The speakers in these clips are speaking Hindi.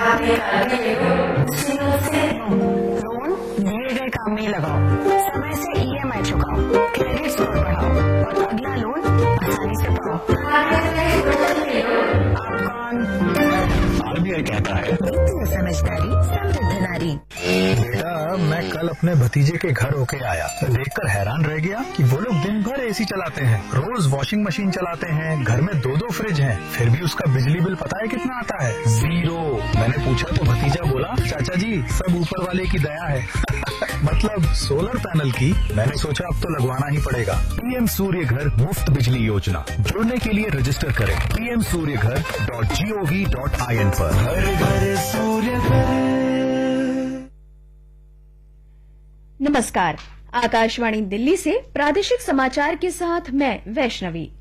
लोन दिए गए काम में ही लगाओ, समय से ईएमआई चुकाओ, क्रेडिट स्कोर बढ़ाओ और अगला लोन आसानी से पाओ। आप कौन? आरबीआई कहता है वित्तीय समझदारी समृद्ध नारी। बेटा, मैं कल अपने भतीजे के घर होके आया, देखकर हैरान रह गया कि वो लोग दिन भर एसी चलाते हैं, रोज वॉशिंग मशीन चलाते हैं, घर में 2-2 फ्रिज हैं, फिर भी उसका बिजली बिल पता है कितना आता है? 0। मैंने पूछा तो भतीजा बोला, चाचा जी सब ऊपर वाले की दया है। मतलब सोलर पैनल की। मैंने सोचा अब तो लगवाना ही पड़ेगा। पीएम सूर्य घर मुफ्त बिजली योजना, जुड़ने के लिए रजिस्टर करें pmsuryaghar.gov.in पर। हर घर सूर्य घर। नमस्कार, आकाशवाणी दिल्ली से प्रादेशिक समाचार के साथ मैं वैष्णवी।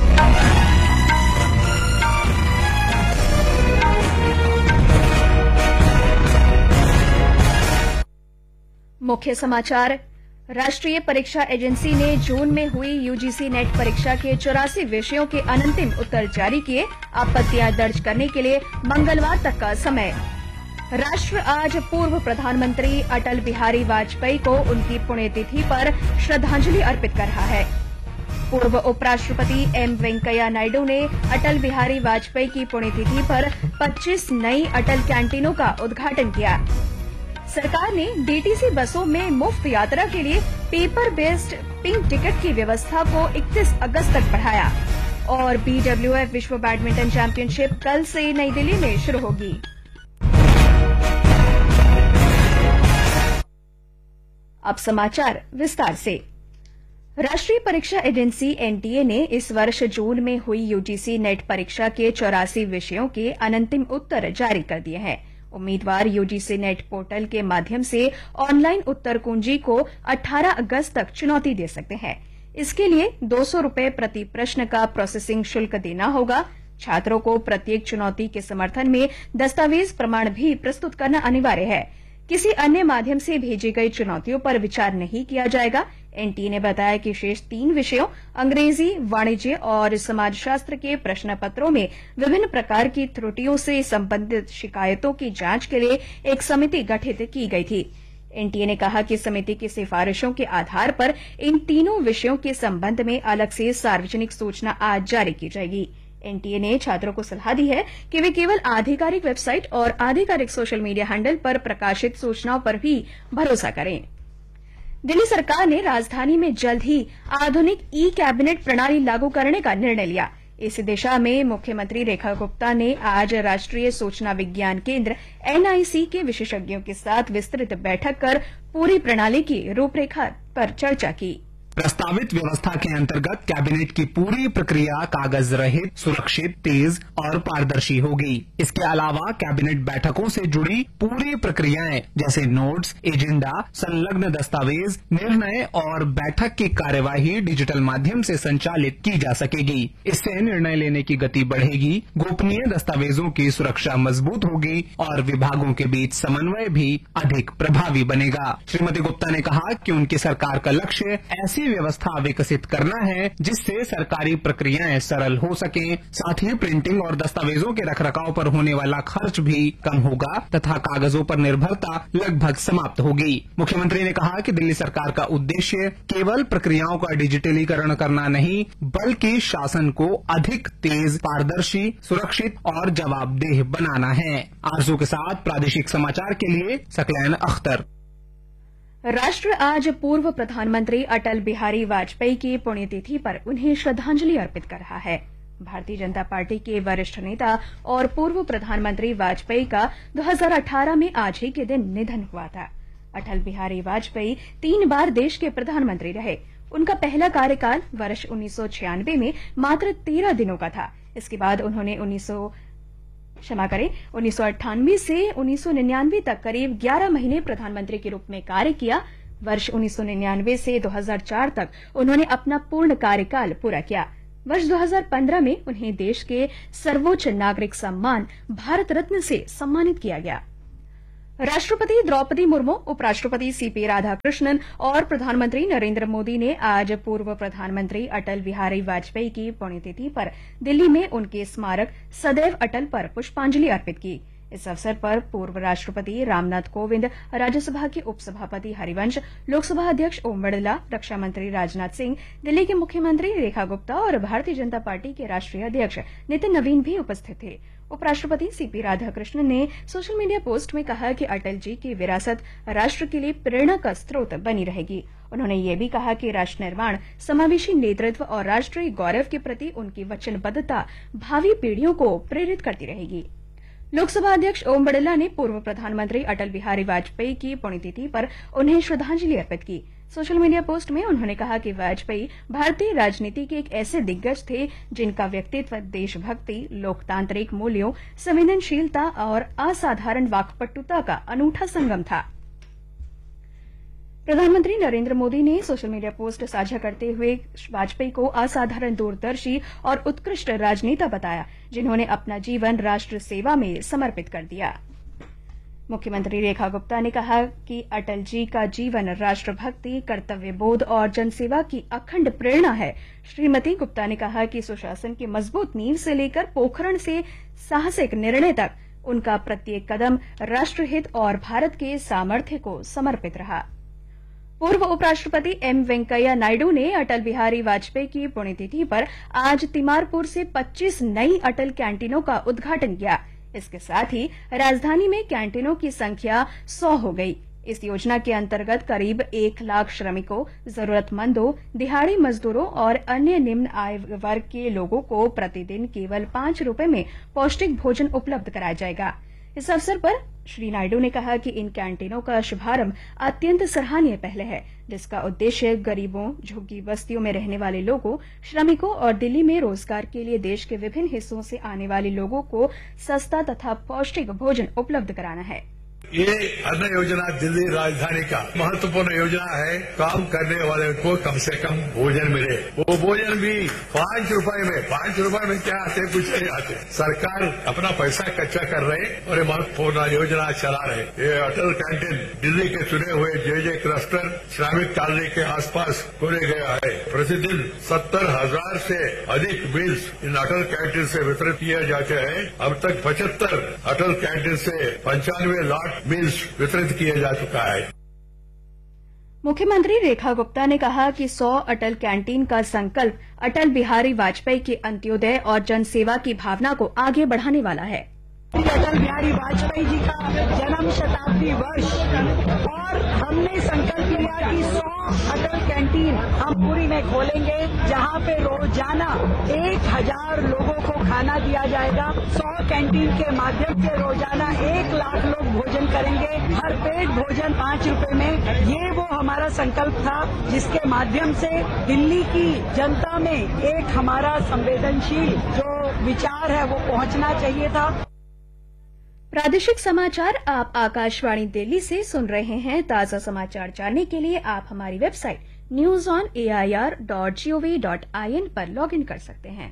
मुख्य समाचार। राष्ट्रीय परीक्षा एजेंसी ने जून में हुई यूजीसी नेट परीक्षा के 84 विषयों के अंतिम उत्तर जारी किए। आपत्तियां दर्ज करने के लिए मंगलवार तक का समय। राष्ट्र आज पूर्व प्रधानमंत्री अटल बिहारी वाजपेयी को उनकी पुण्यतिथि पर श्रद्धांजलि अर्पित कर रहा है। पूर्व उपराष्ट्रपति एम वेंकैया नायडू ने अटल बिहारी वाजपेयी की पुण्यतिथि पर 25 नई अटल कैंटीनों का उद्घाटन किया। सरकार ने डीटीसी बसों में मुफ्त यात्रा के लिए पेपर बेस्ड पिंक टिकट की व्यवस्था को 31 अगस्त तक बढ़ाया। और बीडब्ल्यूएफ विश्व बैडमिंटन चैंपियनशिप कल से नई दिल्ली में शुरू होगी। अब समाचार विस्तार से। राष्ट्रीय परीक्षा एजेंसी एनटीए ने इस वर्ष जून में हुई यूजीसी नेट परीक्षा के 84 विषयों के अंतिम उत्तर जारी कर दिए हैं। उम्मीदवार यूजीसी नेट पोर्टल के माध्यम से ऑनलाइन उत्तर कुंजी को 18 अगस्त तक चुनौती दे सकते हैं। इसके लिए 200 रुपये प्रति प्रश्न का प्रोसेसिंग शुल्क देना होगा। छात्रों को प्रत्येक चुनौती के समर्थन में दस्तावेज प्रमाण भी प्रस्तुत करना अनिवार्य है। किसी अन्य माध्यम से भेजी गई चुनौतियों पर विचार नहीं किया जाएगा। एनटीए ने बताया कि शेष 3 विषयों अंग्रेजी, वाणिज्य और समाजशास्त्र के प्रश्न पत्रों में विभिन्न प्रकार की त्रुटियों से संबंधित शिकायतों की जांच के लिए एक समिति गठित की गई थी। एनटीए ने कहा कि समिति की सिफारिशों के आधार पर इन तीनों विषयों के संबंध में अलग से सार्वजनिक सूचना आज जारी की जाएगी। एनटीए ने छात्रों को सलाह दी है कि वे केवल आधिकारिक वेबसाइट और आधिकारिक सोशल मीडिया हैंडल पर प्रकाशित सूचनाओं पर भी भरोसा करें। दिल्ली सरकार ने राजधानी में जल्द ही आधुनिक ई कैबिनेट प्रणाली लागू करने का निर्णय लिया। इस दिशा में मुख्यमंत्री रेखा गुप्ता ने आज राष्ट्रीय सूचना विज्ञान केंद्र एनआईसी के विशेषज्ञों के साथ विस्तृत बैठक कर पूरी प्रणाली की रूपरेखा पर चर्चा की। प्रस्तावित व्यवस्था के अंतर्गत कैबिनेट की पूरी प्रक्रिया कागज रहित, सुरक्षित, तेज और पारदर्शी होगी। इसके अलावा कैबिनेट बैठकों से जुड़ी पूरी प्रक्रियाएं जैसे नोट्स, एजेंडा, संलग्न दस्तावेज, निर्णय और बैठक की कार्यवाही डिजिटल माध्यम से संचालित की जा सकेगी। इससे निर्णय लेने की गति बढ़ेगी, गोपनीय दस्तावेजों की सुरक्षा मजबूत होगी और विभागों के बीच समन्वय भी अधिक प्रभावी बनेगा। श्रीमती गुप्ता ने कहा कि उनकी सरकार का लक्ष्य ऐसी व्यवस्था विकसित करना है जिससे सरकारी प्रक्रियाएं सरल हो सकें, साथ ही प्रिंटिंग और दस्तावेजों के रखरखाव पर होने वाला खर्च भी कम होगा तथा कागजों पर निर्भरता लगभग समाप्त होगी। मुख्यमंत्री ने कहा कि दिल्ली सरकार का उद्देश्य केवल प्रक्रियाओं का डिजिटलीकरण करना नहीं, बल्कि शासन को अधिक तेज, पारदर्शी, सुरक्षित और जवाबदेह बनाना है। आरजू के साथ प्रादेशिक समाचार के लिए सकलैन अख्तर। राष्ट्र आज पूर्व प्रधानमंत्री अटल बिहारी वाजपेयी की पुण्यतिथि पर उन्हें श्रद्धांजलि अर्पित कर रहा है। भारतीय जनता पार्टी के वरिष्ठ नेता और पूर्व प्रधानमंत्री वाजपेयी का 2018 में आज ही के दिन निधन हुआ था। अटल बिहारी वाजपेयी 3 बार देश के प्रधानमंत्री रहे। उनका पहला कार्यकाल वर्ष 1996 में मात्र 13 दिनों का था। इसके बाद उन्होंने 1998 से 1999 तक करीब 11 महीने प्रधानमंत्री के रूप में कार्य किया। वर्ष 1999 से 2004 तक उन्होंने अपना पूर्ण कार्यकाल पूरा किया। वर्ष 2015 में उन्हें देश के सर्वोच्च नागरिक सम्मान भारत रत्न से सम्मानित किया गया। राष्ट्रपति द्रौपदी मुर्मू, उपराष्ट्रपति सीपी राधाकृष्णन और प्रधानमंत्री नरेंद्र मोदी ने आज पूर्व प्रधानमंत्री अटल बिहारी वाजपेयी की पुण्यतिथि पर दिल्ली में उनके स्मारक सदैव अटल पर पुष्पांजलि अर्पित की। इस अवसर पर पूर्व राष्ट्रपति रामनाथ कोविंद, राज्यसभा के उपसभापति हरिवंश, लोकसभा अध्यक्ष ओम बिड़ला, रक्षा मंत्री राजनाथ सिंह, दिल्ली के मुख्यमंत्री रेखा गुप्ता और भारतीय जनता पार्टी के राष्ट्रीय अध्यक्ष नितिन नवीन भी उपस्थित थे। उपराष्ट्रपति सीपी राधाकृष्णन ने सोशल मीडिया पोस्ट में कहा कि अटल जी की विरासत राष्ट्र के लिए प्रेरणा का स्रोत बनी रहेगी। उन्होंने ये भी कहा कि राष्ट्र निर्माण, समावेशी नेतृत्व और राष्ट्रीय गौरव के प्रति उनकी वचनबद्धता भावी पीढ़ियों को प्रेरित करती रहेगी। लोकसभा अध्यक्ष ओम बिड़ला ने पूर्व प्रधानमंत्री अटल बिहारी वाजपेयी की पुण्यतिथि पर उन्हें श्रद्धांजलि अर्पित की। सोशल मीडिया पोस्ट में उन्होंने कहा कि वाजपेयी भारतीय राजनीति के एक ऐसे दिग्गज थे जिनका व्यक्तित्व देशभक्ति, लोकतांत्रिक मूल्यों, संवेदनशीलता और असाधारण वाक्पटुता का अनूठा संगम था। प्रधानमंत्री नरेंद्र मोदी ने सोशल मीडिया पोस्ट साझा करते हुए वाजपेयी को असाधारण दूरदर्शी और उत्कृष्ट राजनेता बताया, जिन्होंने अपना जीवन राष्ट्र सेवा में समर्पित कर दिया। मुख्यमंत्री रेखा गुप्ता ने कहा कि अटल जी का जीवन राष्ट्रभक्ति, कर्तव्यबोध और जनसेवा की अखंड प्रेरणा है। श्रीमती गुप्ता ने कहा कि सुशासन की मजबूत नींव से लेकर पोखरण से साहसिक निर्णय तक उनका प्रत्येक कदम राष्ट्रहित और भारत के सामर्थ्य को समर्पित रहा। पूर्व उपराष्ट्रपति एम वेंकैया नायडू ने अटल बिहारी वाजपेयी की पुण्यतिथि पर आज तिमारपुर से 25 नई अटल कैंटीनों का उद्घाटन किया। इसके साथ ही राजधानी में कैंटीनों की संख्या 100 हो गई। इस योजना के अंतर्गत करीब 1 लाख श्रमिकों, जरूरतमंदों, दिहाड़ी मजदूरों और अन्य निम्न आय वर्ग के लोगों को प्रतिदिन केवल 5 रुपए में पौष्टिक भोजन उपलब्ध कराया जाएगा। इस अवसर पर श्री नायडू ने कहा कि इन कैंटीनों का शुभारंभ अत्यंत सराहनीय पहल है, जिसका उद्देश्य गरीबों, झुग्गी बस्तियों में रहने वाले लोगों, श्रमिकों और दिल्ली में रोजगार के लिए देश के विभिन्न हिस्सों से आने वाले लोगों को सस्ता तथा पौष्टिक भोजन उपलब्ध कराना है। ये अन्न योजना दिल्ली राजधानी का महत्वपूर्ण योजना है। काम करने वाले को कम से कम भोजन मिले। वो भोजन भी 5 रुपए में। 5 रुपए में क्या आते, कुछ नहीं आते। सरकार अपना पैसा कच्चा कर रहे और ये महत्वपूर्ण योजना चला रहे। ये अटल कैंटीन दिल्ली के चुने हुए जे क्लस्टर श्रमिक कॉलोनी के आसपास खोले गया है। प्रतिदिन 70,000 से अधिक मील्स इन अटल कैंटीन से वितरित किए जाते हैं। अब तक 75 अटल कैंटीन से 95 लाख मील्स वितरित किया जा चुका है। मुख्यमंत्री रेखा गुप्ता ने कहा कि 100 अटल कैंटीन का संकल्प अटल बिहारी वाजपेयी के अंत्योदय और जनसेवा की भावना को आगे बढ़ाने वाला है। अटल बिहारी वाजपेयी जी का जन्म शताब्दी वर्ष और हमने संकल्प लिया कि 100 अटल कैंटीन हम पूरी में खोलेंगे, जहां पे रोजाना 1000 लोगों को खाना दिया जाएगा। 100 कैंटीन के माध्यम से रोजाना 1 लाख लोग भोजन करेंगे, हर पेट भोजन 5 रुपए में। ये वो हमारा संकल्प था जिसके माध्यम से दिल्ली की जनता में एक हमारा संवेदनशील जो विचार है वो पहुंचना चाहिए था। प्रादेशिक समाचार आप आकाशवाणी दिल्ली से सुन रहे हैं। ताजा समाचार जानने के लिए आप हमारी वेबसाइट newsonair.gov.in पर लॉगिन कर सकते हैं।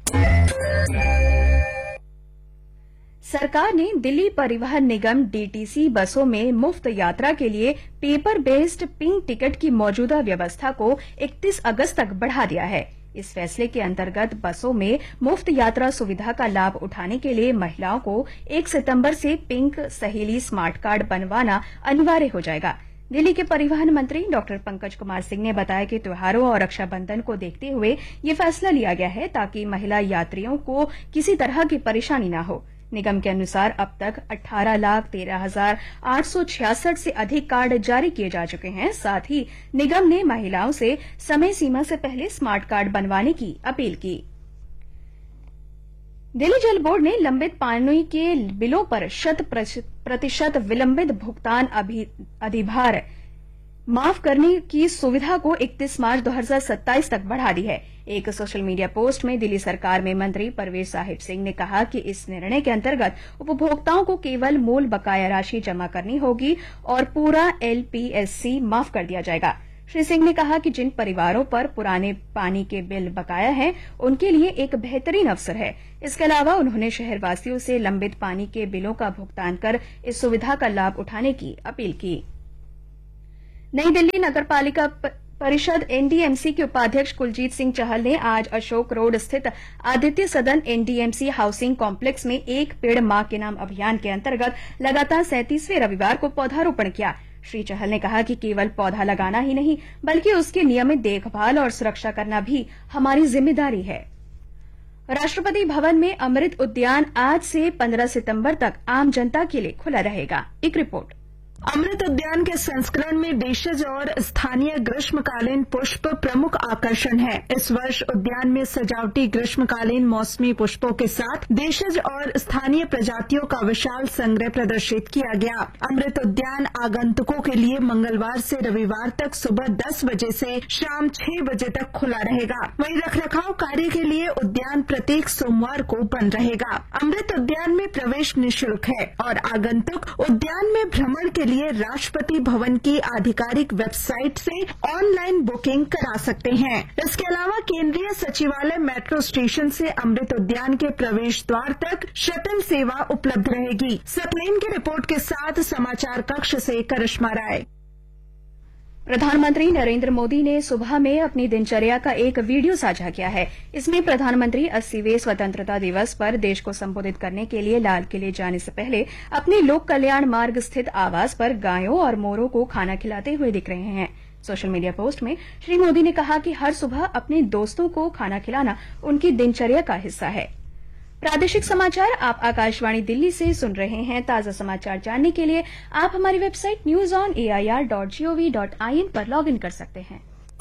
सरकार ने दिल्ली परिवहन निगम डीटीसी बसों में मुफ्त यात्रा के लिए पेपर बेस्ड पिंक टिकट की मौजूदा व्यवस्था को 31 अगस्त तक बढ़ा दिया है। इस फैसले के अंतर्गत बसों में मुफ्त यात्रा सुविधा का लाभ उठाने के लिए महिलाओं को 1 सितंबर से पिंक सहेली स्मार्ट कार्ड बनवाना अनिवार्य हो जाएगा। दिल्ली के परिवहन मंत्री डॉक्टर पंकज कुमार सिंह ने बताया कि त्योहारों और रक्षाबंधन को देखते हुए ये फैसला लिया गया है ताकि महिला यात्रियों को किसी तरह की परेशानी न हो। निगम के अनुसार अब तक 18,13,866 से अधिक कार्ड जारी किए जा चुके हैं। साथ ही निगम ने महिलाओं से समय सीमा से पहले स्मार्ट कार्ड बनवाने की अपील की। दिल्ली जल बोर्ड ने लंबित पानी के बिलों पर 100% विलंबित भुगतान अधिभार माफ करने की सुविधा को 31 मार्च 2027 तक बढ़ा दी है। एक सोशल मीडिया पोस्ट में दिल्ली सरकार में मंत्री परवेज साहिब सिंह ने कहा कि इस निर्णय के अंतर्गत उपभोक्ताओं को केवल मूल बकाया राशि जमा करनी होगी और पूरा एलपीएससी माफ कर दिया जाएगा। श्री सिंह ने कहा कि जिन परिवारों पर पुराने पानी के बिल बकाया हैं, उनके लिए एक बेहतरीन अवसर है। इसके अलावा उन्होंने शहरवासियों से लंबित पानी के बिलों का भुगतान कर इस सुविधा का लाभ उठाने की अपील की। नई दिल्ली नगर पालिका परिषद एनडीएमसी के उपाध्यक्ष कुलजीत सिंह चहल ने आज अशोक रोड स्थित आदित्य सदन एनडीएमसी हाउसिंग कॉम्प्लेक्स में एक पेड़ मां के नाम अभियान के अंतर्गत लगातार 37वें रविवार को पौधारोपण किया। श्री चहल ने कहा कि केवल पौधा लगाना ही नहीं बल्कि उसकी नियमित देखभाल और सुरक्षा करना भी हमारी जिम्मेदारी है। राष्ट्रपति भवन में अमृत उद्यान आज से 15 सितंबर तक आम जनता के लिए खुला रहेगा। एक रिपोर्ट। अमृत उद्यान के संस्करण में देशज और स्थानीय ग्रीष्मकालीन पुष्प प्रमुख आकर्षण है। इस वर्ष उद्यान में सजावटी ग्रीष्मकालीन मौसमी पुष्पों के साथ देशज और स्थानीय प्रजातियों का विशाल संग्रह प्रदर्शित किया गया। अमृत उद्यान आगंतुकों के लिए मंगलवार से रविवार तक सुबह 10 बजे से शाम 6 बजे तक खुला रहेगा। वहीं रखरखाव कार्य के लिए उद्यान प्रत्येक सोमवार को बंद रहेगा। अमृत उद्यान में प्रवेश निःशुल्क है और आगंतुक उद्यान में भ्रमण के लिए राष्ट्रपति भवन की आधिकारिक वेबसाइट से ऑनलाइन बुकिंग करा सकते हैं। इसके अलावा केंद्रीय सचिवालय मेट्रो स्टेशन से अमृत उद्यान के प्रवेश द्वार तक शटल सेवा उपलब्ध रहेगी। सतलेन की रिपोर्ट के साथ समाचार कक्ष से करिश्मा राय। प्रधानमंत्री नरेंद्र मोदी ने सुबह में अपनी दिनचर्या का एक वीडियो साझा किया है। इसमें प्रधानमंत्री 80वें स्वतंत्रता दिवस पर देश को संबोधित करने के लिए लाल किले जाने से पहले अपने लोक कल्याण मार्ग स्थित आवास पर गायों और मोरों को खाना खिलाते हुए दिख रहे हैं। सोशल मीडिया पोस्ट में श्री मोदी ने कहा कि हर सुबह अपने दोस्तों को खाना खिलाना उनकी दिनचर्या का हिस्सा है। प्रादेशिक समाचार आप आकाशवाणी दिल्ली से सुन रहे हैं। ताजा समाचार जानने के लिए आप हमारी वेबसाइट newsonair.gov.in पर लॉगिन कर सकते हैं।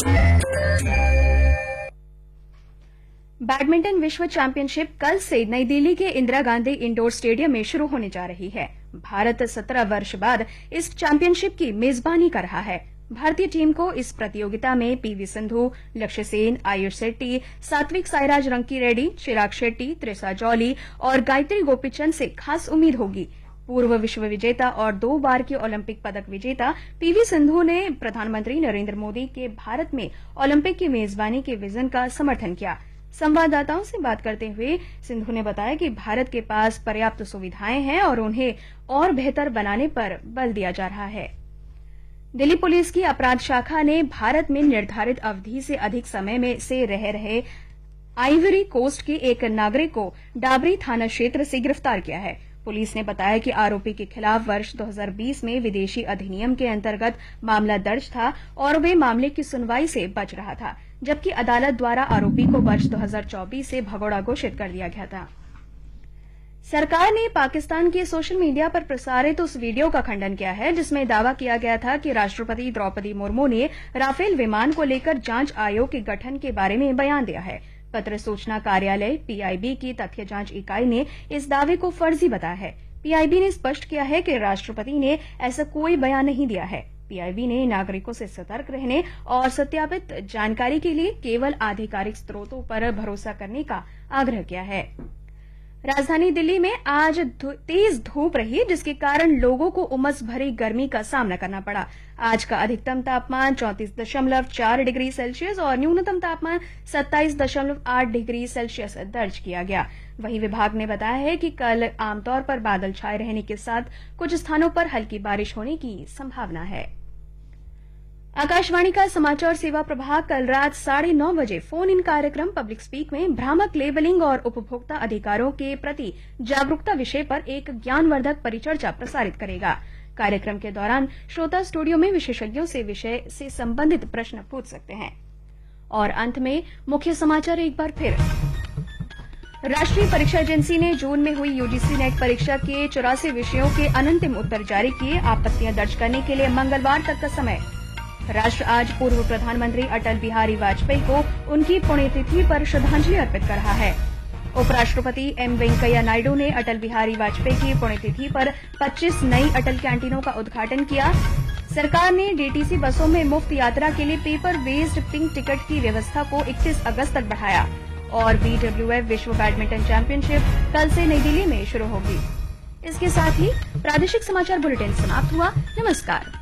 बैडमिंटन विश्व चैंपियनशिप कल से नई दिल्ली के इंदिरा गांधी इंडोर स्टेडियम में शुरू होने जा रही है। भारत 17 वर्ष बाद इस चैंपियनशिप की मेजबानी कर रहा है। भारतीय टीम को इस प्रतियोगिता में पीवी सिंधु, लक्ष्य सेन, आयुष शेट्टी, सात्विक साईराज रंकीरेड्डी, चिराग शेट्टी, त्रिशा जॉली और गायत्री गोपीचंद से खास उम्मीद होगी। पूर्व विश्व विजेता और 2 बार की ओलंपिक पदक विजेता पीवी सिंधु ने प्रधानमंत्री नरेंद्र मोदी के भारत में ओलंपिक की मेजबानी के विजन का समर्थन किया। संवाददाताओं से बात करते हुए सिंधु ने बताया कि भारत के पास पर्याप्त सुविधाएं हैं और उन्हें और बेहतर बनाने पर बल दिया जा रहा है। दिल्ली पुलिस की अपराध शाखा ने भारत में निर्धारित अवधि से अधिक समय में से रह रहे आइवरी कोस्ट के एक नागरिक को डाबरी थाना क्षेत्र से गिरफ्तार किया है। पुलिस ने बताया कि आरोपी के खिलाफ वर्ष 2020 में विदेशी अधिनियम के अंतर्गत मामला दर्ज था और वे मामले की सुनवाई से बच रहा था, जबकि अदालत द्वारा आरोपी को वर्ष 2024 से भगोड़ा घोषित कर दिया गया था। सरकार ने पाकिस्तान के सोशल मीडिया पर प्रसारित उस वीडियो का खंडन किया है जिसमें दावा किया गया था कि राष्ट्रपति द्रौपदी मुर्मू ने राफेल विमान को लेकर जांच आयोग के गठन के बारे में बयान दिया है। पत्र सूचना कार्यालय पीआईबी की तथ्य जांच इकाई ने इस दावे को फर्जी बताया है। पीआईबी ने स्पष्ट किया है कि राष्ट्रपति ने ऐसा कोई बयान नहीं दिया है। पीआईबी ने नागरिकों से सतर्क रहने और सत्यापित जानकारी के लिए केवल आधिकारिक स्रोतों पर भरोसा करने का आग्रह किया है। राजधानी दिल्ली में आज तेज धूप रही, जिसके कारण लोगों को उमस भरी गर्मी का सामना करना पड़ा। आज का अधिकतम तापमान 34.4 डिग्री सेल्सियस और न्यूनतम तापमान 27.8 डिग्री सेल्सियस दर्ज किया गया। वहीं विभाग ने बताया है कि कल आमतौर पर बादल छाए रहने के साथ कुछ स्थानों पर हल्की बारिश होने की संभावना है। आकाशवाणी का समाचार सेवा प्रभाग कल रात 9:30 बजे फोन इन कार्यक्रम पब्लिक स्पीक में भ्रामक लेबलिंग और उपभोक्ता अधिकारों के प्रति जागरूकता विषय पर एक ज्ञानवर्धक परिचर्चा प्रसारित करेगा। कार्यक्रम के दौरान श्रोता स्टूडियो में विशेषज्ञों से विषय से संबंधित प्रश्न पूछ सकते हैं। और अंत में मुख्य समाचार एक बार फिर। राष्ट्रीय परीक्षा एजेंसी ने जून में हुई यूजीसी नेट परीक्षा के 84 विषयों के अंतिम उत्तर जारी किए। आपत्तियां दर्ज करने के लिए मंगलवार तक का समय। राष्ट्र आज पूर्व प्रधानमंत्री अटल बिहारी वाजपेयी को उनकी पुण्यतिथि पर श्रद्धांजलि अर्पित कर रहा है। उपराष्ट्रपति एम वेंकैया नायडू ने अटल बिहारी वाजपेयी की पुण्यतिथि पर 25 नई अटल कैंटीनों का उद्घाटन किया। सरकार ने डीटीसी बसों में मुफ्त यात्रा के लिए पेपर बेस्ड पिंक टिकट की व्यवस्था को 31 अगस्त तक बढ़ाया। और बीडब्ल्यूएफ विश्व बैडमिंटन चैंपियनशिप कल से नई दिल्ली में शुरू होगी। इसके साथ ही प्रादेशिक समाचार बुलेटिन समाप्त हुआ। नमस्कार।